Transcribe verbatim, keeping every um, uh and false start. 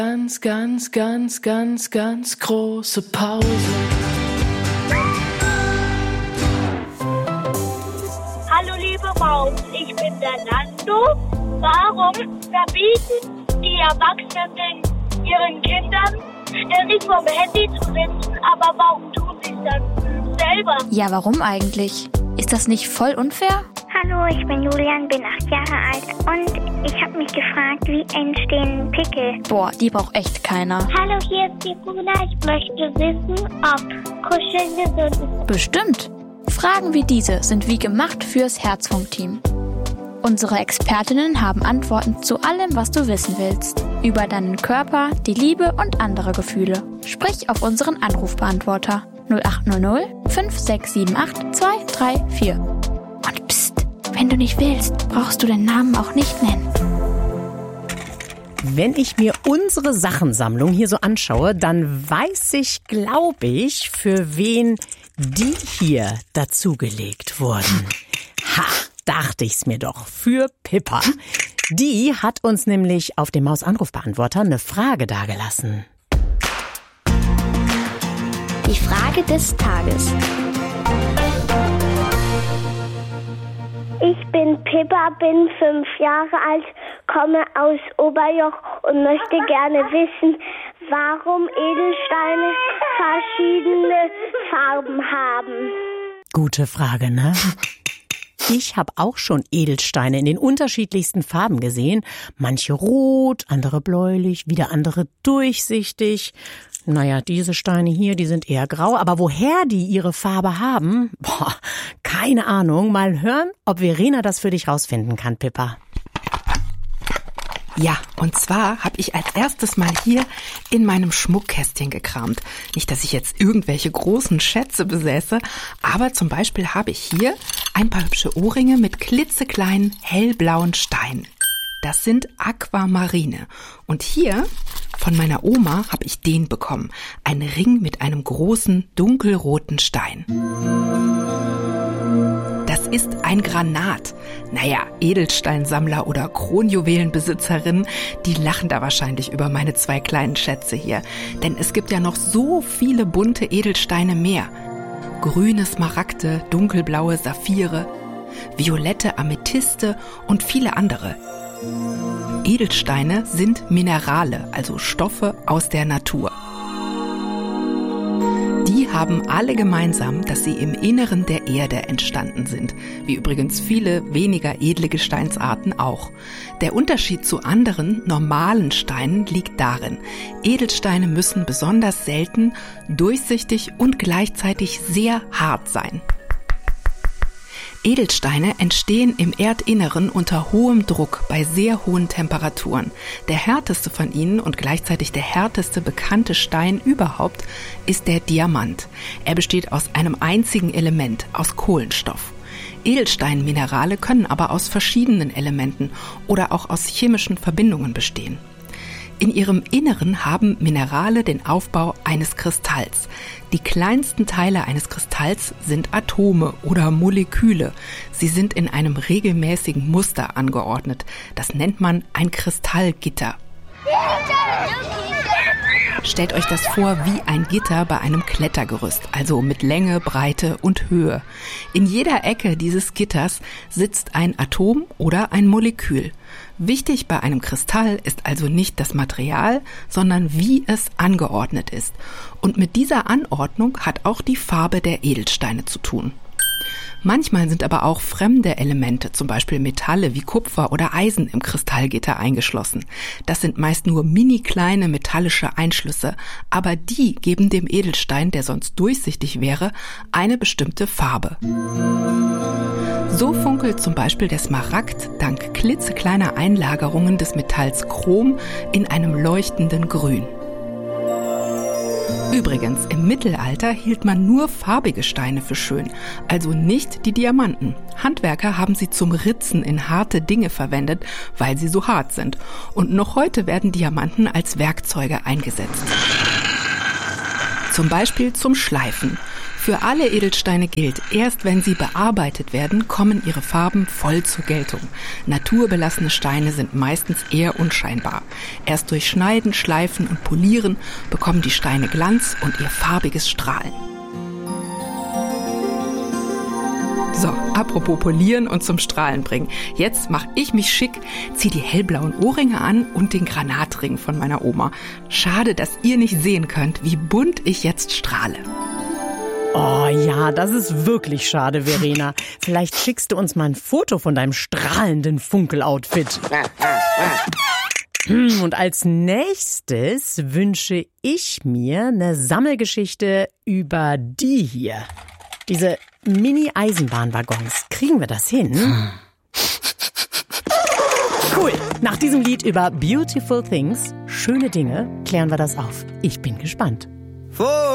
Ganz, ganz, ganz, ganz, ganz große Pause. Hallo liebe Maus, ich bin der Nando. Warum verbieten die Erwachsenen ihren Kindern ständig vom Handy zu sitzen, aber warum tun sie es dann selber? Ja, warum eigentlich? Ist das nicht voll unfair? Hallo, ich bin Julian, bin acht Jahre alt und ich habe mich gefragt, wie entstehen Pickel? Boah, die braucht echt keiner. Hallo, hier ist die Bruna. Ich möchte wissen, ob Kuscheln gesund ist. Bestimmt. Fragen wie diese sind wie gemacht fürs Herzfunk-Team. Unsere Expertinnen haben Antworten zu allem, was du wissen willst. Über deinen Körper, die Liebe und andere Gefühle. Sprich auf unseren Anrufbeantworter null acht null null fünf sechs sieben acht zwei drei vier. Und psst, wenn du nicht willst, brauchst du den Namen auch nicht nennen. Wenn ich mir unsere Sachensammlung hier so anschaue, dann weiß ich, glaube ich, für wen die hier dazugelegt wurden. Ha, dachte ich's mir doch. Für Pippa. Die hat uns nämlich auf dem Maus-Anrufbeantworter eine Frage dagelassen. Die Frage des Tages. Ich bin Pippa, bin fünf Jahre alt, komme aus Oberjoch und möchte gerne wissen, warum Edelsteine verschiedene Farben haben. Gute Frage, ne? Ich habe auch schon Edelsteine in den unterschiedlichsten Farben gesehen. Manche rot, andere bläulich, wieder andere durchsichtig. Naja, diese Steine hier, die sind eher grau. Aber woher die ihre Farbe haben? Boah, keine Ahnung. Mal hören, ob Verena das für dich rausfinden kann, Pippa. Ja, und zwar habe ich als erstes mal hier in meinem Schmuckkästchen gekramt. Nicht, dass ich jetzt irgendwelche großen Schätze besäße, aber zum Beispiel habe ich hier ein paar hübsche Ohrringe mit klitzekleinen hellblauen Steinen. Das sind Aquamarine. Und hier von meiner Oma habe ich den bekommen. Ein Ring mit einem großen dunkelroten Stein. Das ist ein Granat. Naja, Edelsteinsammler oder Kronjuwelenbesitzerinnen, die lachen da wahrscheinlich über meine zwei kleinen Schätze hier. Denn es gibt ja noch so viele bunte Edelsteine mehr. Grüne Smaragde, dunkelblaue Saphire, violette Amethyste und viele andere. Edelsteine sind Minerale, also Stoffe aus der Natur. Die haben alle gemeinsam, dass sie im Inneren der Erde entstanden sind, wie übrigens viele weniger edle Gesteinsarten auch. Der Unterschied zu anderen, normalen Steinen liegt darin: Edelsteine müssen besonders selten, durchsichtig und gleichzeitig sehr hart sein. Edelsteine entstehen im Erdinneren unter hohem Druck bei sehr hohen Temperaturen. Der härteste von ihnen und gleichzeitig der härteste bekannte Stein überhaupt ist der Diamant. Er besteht aus einem einzigen Element, aus Kohlenstoff. Edelsteinminerale können aber aus verschiedenen Elementen oder auch aus chemischen Verbindungen bestehen. In ihrem Inneren haben Minerale den Aufbau eines Kristalls. Die kleinsten Teile eines Kristalls sind Atome oder Moleküle. Sie sind in einem regelmäßigen Muster angeordnet. Das nennt man ein Kristallgitter. Stellt euch das vor wie ein Gitter bei einem Klettergerüst, also mit Länge, Breite und Höhe. In jeder Ecke dieses Gitters sitzt ein Atom oder ein Molekül. Wichtig bei einem Kristall ist also nicht das Material, sondern wie es angeordnet ist. Und mit dieser Anordnung hat auch die Farbe der Edelsteine zu tun. Manchmal sind aber auch fremde Elemente, zum Beispiel Metalle wie Kupfer oder Eisen im Kristallgitter eingeschlossen. Das sind meist nur mini kleine metallische Einschlüsse, aber die geben dem Edelstein, der sonst durchsichtig wäre, eine bestimmte Farbe. So funkelt zum Beispiel der Smaragd dank klitzekleiner Einlagerungen des Metalls Chrom in einem leuchtenden Grün. Übrigens, im Mittelalter hielt man nur farbige Steine für schön, also nicht die Diamanten. Handwerker haben sie zum Ritzen in harte Dinge verwendet, weil sie so hart sind. Und noch heute werden Diamanten als Werkzeuge eingesetzt. Zum Beispiel zum Schleifen. Für alle Edelsteine gilt, erst wenn sie bearbeitet werden, kommen ihre Farben voll zur Geltung. Naturbelassene Steine sind meistens eher unscheinbar. Erst durch Schneiden, Schleifen und Polieren bekommen die Steine Glanz und ihr farbiges Strahlen. So, apropos polieren und zum Strahlen bringen. Jetzt mach ich mich schick, zieh die hellblauen Ohrringe an und den Granatring von meiner Oma. Schade, dass ihr nicht sehen könnt, wie bunt ich jetzt strahle. Oh ja, das ist wirklich schade, Verena. Vielleicht schickst du uns mal ein Foto von deinem strahlenden Funkeloutfit. Und als nächstes wünsche ich mir eine Sammelgeschichte über die hier. Diese Mini-Eisenbahnwaggons. Kriegen wir das hin? Cool. Nach diesem Lied über Beautiful Things, schöne Dinge, klären wir das auf. Ich bin gespannt.